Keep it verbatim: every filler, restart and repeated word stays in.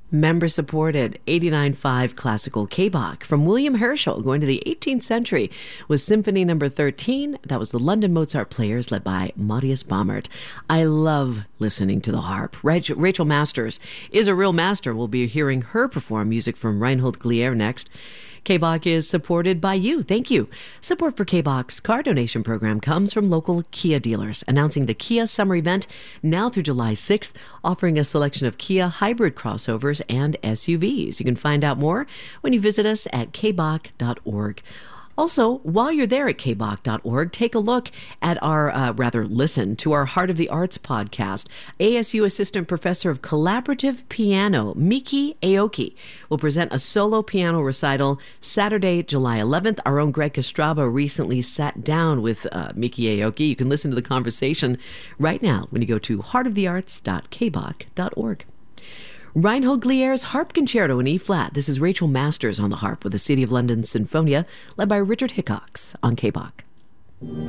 Member-supported eighty-nine point five classical K-Bach from William Herschel going to the eighteenth century with Symphony Number thirteen. That was the London Mozart Players led by Matthias Baumert. I love listening to the harp. Rachel, Rachel Masters is a real master. We'll be hearing her perform music from Reinhold Glier next. K-Bach is supported by you. Thank you. Support for K-Bach's car donation program comes from local Kia dealers, announcing the Kia Summer Event now through July sixth, offering a selection of Kia hybrid crossovers and S U Vs. You can find out more when you visit us at k bach dot org. Also, while you're there at k bach dot org, take a look at our, uh, rather listen to our Heart of the Arts podcast. A S U Assistant Professor of Collaborative Piano, Miki Aoki, will present a solo piano recital Saturday, July eleventh. Our own Greg Kostraba recently sat down with uh, Miki Aoki. You can listen to the conversation right now when you go to heart of the arts dot k bach dot org. Reinhold Glier's Harp Concerto in E-flat. This is Rachel Masters on the harp with the City of London Sinfonia, led by Richard Hickox on K-Bach.